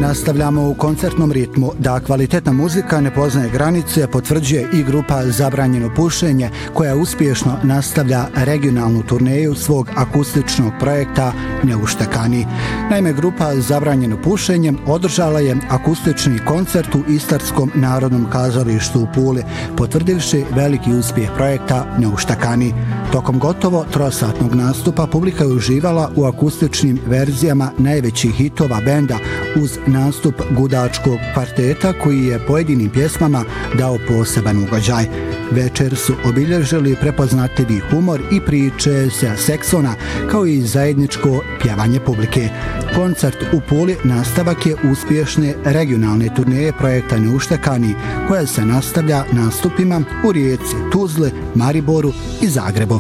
Nastavljamo u koncertnom ritmu. Da kvalitetna muzika ne poznaje granice potvrđuje i grupa Zabranjeno pušenje, koja uspješno nastavlja regionalnu turneju svog akustičnog projekta Neuštekani. Naime, grupa Zabranjeno pušenje održala je akustični koncert u Istarskom narodnom kazalištu u Puli, potvrdivši veliki uspjeh projekta Neuštekani. Tokom gotovo trosatnog nastupa publika je uživala u akustičnim verzijama najvećih hitova benda uz nastup gudačkog kvarteta koji je pojedinim pjesmama dao poseban ugođaj. Večer su obilježili prepoznatljivi humor i priče sa seksona, kao i zajedničko pjevanje publike. Koncert u Puli nastavak je uspješne regionalne turneje projekta Neuštekani, koja se nastavlja nastupima u Rijeci, Tuzli, Mariboru i Zagrebu.